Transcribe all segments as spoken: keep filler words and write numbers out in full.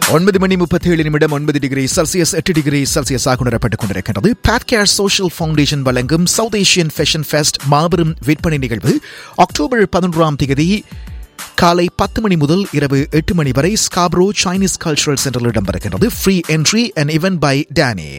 ஒன்பது மணி முப்பத்தி ஏழு நிமிடம் ஒன்பது டிகிரி செல்சியஸ் எட்டு டிகிரி செல்சியஸாக உணரப்பட்டுக் கொண்டிருக்கிறது. பாத்கேர் சோஷியல் ஃபவுண்டேஷன் வழங்கும் சவுத் ஏஷியன் ஃபேஷன் ஃபெஸ்ட் மாபெரும் விற்பனை நிகழ்வு அக்டோபர் பதினொன்றாம் தேதி காலை பத்து மணி முதல் இரவு எட்டு மணி வரை ஸ்காப்ரோ சைனீஸ் கல்ச்சரல் சென்டரில் இடம்பெறுகிறது. Free entry and event by Danny.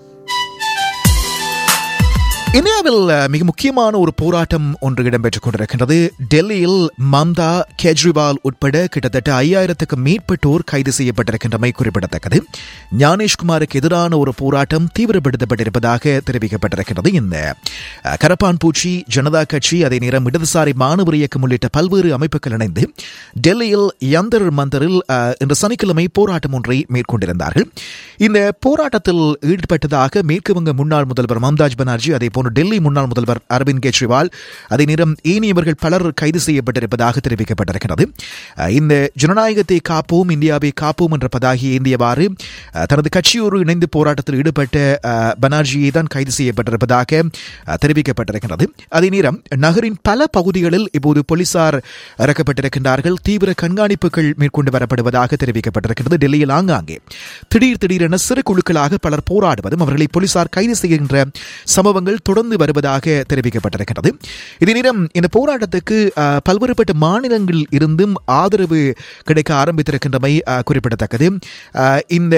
இந்தியாவில் மிக முக்கியமான ஒரு போராட்டம் ஒன்று இடம்பெற்றுக் கொண்டிருக்கின்றது. டெல்லியில் மம்தா, கெஜ்ரிவால் உட்பட கிட்டத்தட்ட ஐயாயிரத்துக்கும் மேற்பட்டோர் கைது செய்யப்பட்டிருக்கின்றமை குறிப்பிடத்தக்கது. ஞானேஷ்குமாருக்கு எதிரான ஒரு போராட்டம் தீவிரப்படுத்தப்பட்டிருப்பதாக தெரிவிக்கப்பட்டிருக்கிறது. இந்த கரப்பான் பூச்சி, ஜனதா கட்சி, அதே நேரம் இடதுசாரி மாணவர் இயக்கம் உள்ளிட்ட பல்வேறு அமைப்புகள் இணைந்து டெல்லியில் யந்தர் மந்தரில் இன்று சனிக்கிழமை போராட்டம் ஒன்றை மேற்கொண்டிருந்தார்கள். இந்த போராட்டத்தில் ஈடுபட்டதாக மேற்குவங்க முன்னாள் முதல்வர் மம்தாஜ் பானர்ஜி, அதே போன்று டெல்லி முன்னாள் முதல்வர் அரவிந்த் கெஜ்ரிவால், அதே நேரம் ஏனையவர்கள் பலர் கைது செய்யப்பட்டிருப்பதாக தெரிவிக்கப்பட்டிருக்கிறது. இந்த ஜனநாயகத்தை காப்போம், இந்தியாவை காப்போம் என்ற பதாகி ஏந்தியவாறு தனது கட்சியோடு இணைந்து போராட்டத்தில் ஈடுபட்ட பானர்ஜியை தான் கைது செய்யப்பட்டிருப்பதாக தெரிவிக்கப்பட்டிருக்கிறது. அதே நேரம் நகரின் பல பகுதிகளில் இப்போது போலீசார் இறக்கப்பட்டிருக்கின்றார்கள். தீவிர கண்காணிப்புகள் மேற்கொண்டு வரப்படுவதாக தெரிவிக்கப்பட்டிருக்கிறது. டெல்லியில் ஆங்காங்கே திடீர் திடீரென சிறு குழுக்களாக பலர் போராடுவதும் அவர்களை போலீசார் கைது செய்கின்ற சம்பவங்கள் தொடர்ந்து வருவதாக தெரிவிக்கப்பட்டிருக்கிறது. இதே நேரம் இந்த போராட்டத்துக்கு பல்வேறுபட்ட மாநிலங்களில் இருந்தும் ஆதரவு கிடைக்க ஆரம்பித்திருக்கின்றமை குறிப்பிடத்தக்கது. இந்த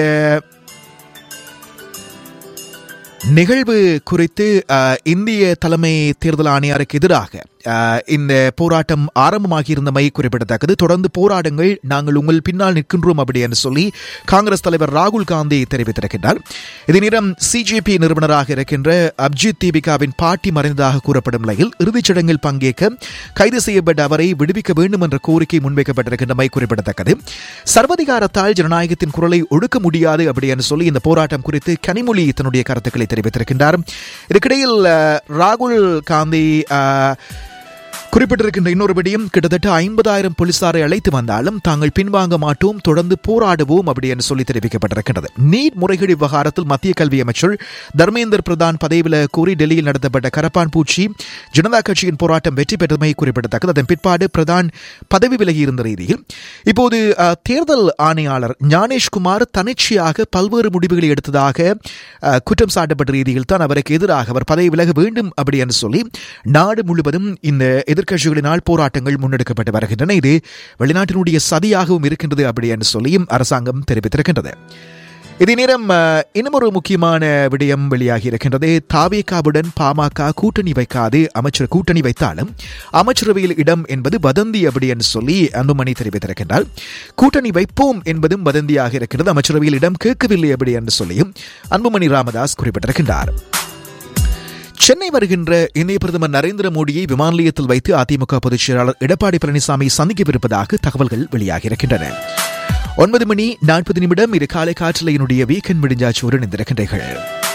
நிகழ்வு குறித்து இந்திய தலைமை தேர்தல் ஆணையருக்கு எதிராக இந்த போராட்டம் ஆரம்பமாகி இருந்தமை குறிப்பிடத்தக்கது. தொடர்ந்து போராடுங்கள், நாங்கள் உங்கள் பின்னால் நிற்கின்றோம் அப்படி என்று சொல்லி காங்கிரஸ் தலைவர் ராகுல் காந்தி தெரிவித்திருக்கின்றார். இதே நேரம் சிஜேபி நிறுவனராக இருக்கின்ற அப்ஜித் தீபிகாவின் பாட்டி மறைந்ததாக கூறப்படும் நிலையில் இறுதிச் சடங்கில் பங்கேற்க கைது செய்யப்பட்ட அவரை விடுவிக்க வேண்டும் என்ற கோரிக்கை முன்வைக்கப்பட்டிருக்கின்றமை குறிப்பிடத்தக்கது. சர்வதிகாரத்தால் ஜனநாயகத்தின் குரலை ஒடுக்க முடியாது அப்படி என்று சொல்லி இந்த போராட்டம் குறித்து கனிமொழி தன்னுடைய கருத்துக்களை தெரிவித்திருக்கின்றார். இதுக்கிடையில் ராகுல் காந்தி குறிப்பிட்டிருக்கின்ற இன்னொரு விடயம், கிட்டத்தட்ட ஐம்பதாயிரம் போலீசாரை அழைத்து வந்தாலும் தாங்கள் பின்வாங்க மாட்டோம், தொடர்ந்து போராடுவோம் அப்படி என்று சொல்லி தெரிவிக்கப்பட்டிருக்கிறது. நீட் முறைகேடு விவகாரத்தில் மத்திய கல்வி அமைச்சர் தர்மேந்திர பிரதான் பதவியில் கோரி டெல்லியில் நடத்தப்பட்ட கரப்பான் பூச்சி ஜனதா கட்சியின் போராட்டம் வெற்றி பெற்றமை குறிப்பிடத்தக்கது. அதன் பிற்பாடு பிரதான் பதவி விலகியிருந்த ரீதியில் இப்போது தேர்தல் ஆணையாளர் ஞானேஷ்குமார் தனிச்சையாக பல்வேறு முடிவுகளை எடுத்ததாக குற்றம் சாட்டப்பட்ட ரீதியில் தான் அவருக்கு எதிராக அவர் பதவி விலக வேண்டும் அப்படி என்று சொல்லி நாடு முழுவதும் இந்த எதிர்க்கட்சிகளினால் போராட்டங்கள் முன்னெடுக்கப்பட்டு வருகின்றன. இது வெளிநாட்டினுடைய சதியாகவும் இருக்கின்றது அப்படி என்று சொல்லியும் அரசாங்கம் தெரிவித்திருக்கின்றது. இதே நேரம் இன்னும் ஒரு முக்கியமான விடயம் வெளியாகி இருக்கின்றது. தாவேகாவுடன் பாமக கூட்டணி வைக்காது, அமைச்சர் கூட்டணி வைத்தாலும் அமைச்சரவையில் இடம் என்பது வதந்தி அப்படி என்று சொல்லி அன்புமணி தெரிவித்திருக்கின்றார். கூட்டணி வைப்போம் என்பதும் வதந்தியாக இருக்கிறது, அமைச்சரவையில் இடம் கேட்கவில்லை அப்படி என்று சொல்லியும் அன்புமணி ராமதாஸ் குறிப்பிட்டிருக்கின்றார். சென்னை வருகின்ற இந்திய பிரதமர் நரேந்திர மோடியை விமான நிலையத்தில் வைத்து அதிமுக பொதுச் செயலாளர் எடப்பாடி பழனிசாமி சந்திக்கவிருப்பதாக தகவல்கள் வெளியாகி இருக்கின்றன. ஒன்பது மணி நாற்பது நிமிடம் இது காலை காற்றலையினுடைய வீக்கெண்ட் முடிஞ்சாச்சு ஒரு நிந்திருக்கின்றீர்கள்.